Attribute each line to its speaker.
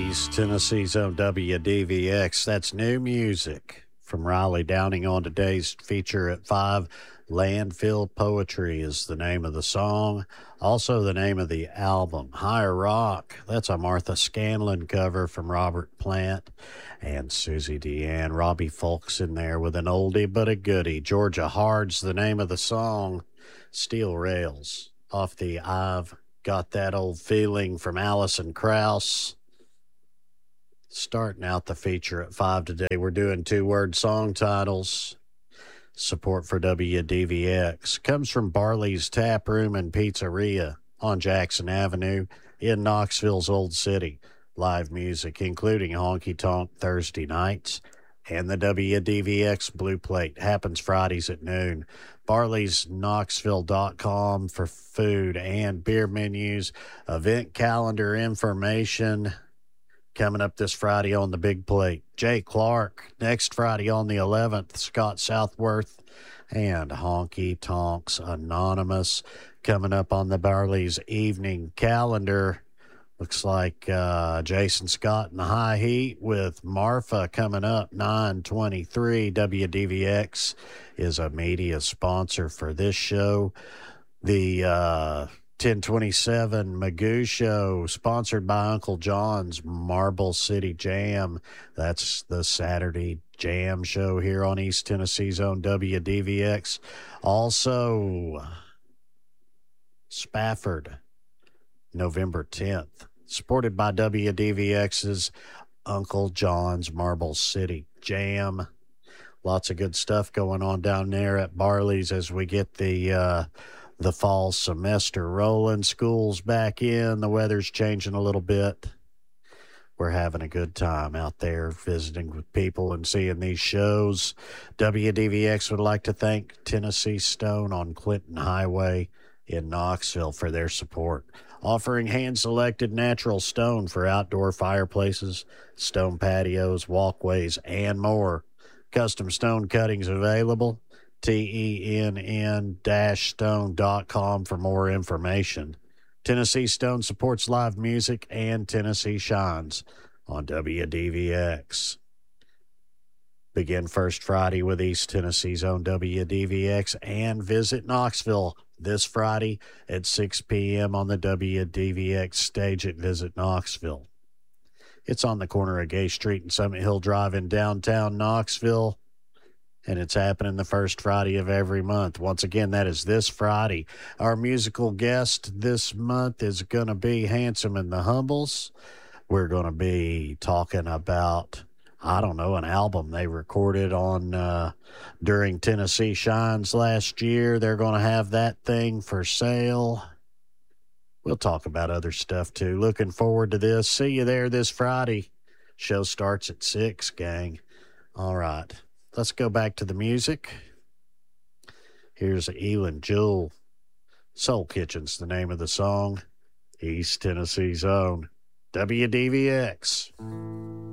Speaker 1: East Tennessee's own WDVX. That's new music from Riley Downing on today's feature at 5. Landfill Poetry is the name of the song. Also the name of the album, Higher Rock. That's a Martha Scanlon cover from Robert Plant and Susie Deanne. Robbie Folks in there with an oldie but a goodie. Georgia Hard's the name of the song. Steel Rails off the I've Got That Old Feeling from Alison Krauss. Starting out the feature at 5 today, we're doing two-word song titles. Support for WDVX comes from Barley's Tap Room and Pizzeria on Jackson Avenue in Knoxville's Old City. Live music, including Honky Tonk Thursday nights, and the WDVX Blue Plate happens Fridays at noon. Barley'sKnoxville.com for food and beer menus, event calendar information. Coming up this Friday on the Big Plate, Jay Clark. Next Friday on the 11th, Scott Southworth and Honky Tonks Anonymous. Coming up on the Barley's evening calendar, looks like Jason Scott in the High Heat with Marfa coming up 9:23. WDVX is a media sponsor for this show. The 1027 Magoo Show, sponsored by Uncle John's Marble City Jam. That's the Saturday Jam Show here on East Tennessee's own WDVX. Also, Spafford, November 10th, supported by WDVX's Uncle John's Marble City Jam. Lots of good stuff going on down there at Barley's as we get the fall semester rolling. School's back in. The weather's changing a little bit. We're having a good time out there visiting with people and seeing these shows. WDVX would like to thank Tennessee Stone on Clinton Highway in Knoxville for their support, offering hand-selected natural stone for outdoor fireplaces, stone patios, walkways, and more. Custom stone cuttings available. TENN-stone.com for more information. Tennessee Stone supports live music, and Tennessee shines on WDVX. Begin First Friday with East Tennessee's own WDVX and visit Knoxville this Friday at 6 p.m. on the WDVX stage at Visit Knoxville. It's on the corner of Gay Street and Summit Hill Drive in downtown Knoxville. And it's happening the first Friday of every month. Once again, that is this Friday. Our musical guest this month is going to be Handsome and the Humbles. We're going to be talking about, an album they recorded on during Tennessee Shines last year. They're going to have that thing for sale. We'll talk about other stuff, too. Looking forward to this. See you there this Friday. Show starts at 6, gang. All right. Let's go back to the music. Here's Elin Jewell. Soul Kitchen's the name of the song. East Tennessee's own WDVX.